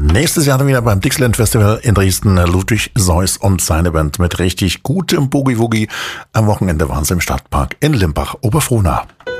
Nächstes Jahr dann wieder beim Dixieland Festival in Dresden. Ludwig Seuss und seine Band mit richtig gutem Boogie-Woogie. Am Wochenende waren sie im Stadtpark in Limbach-Oberfrohna.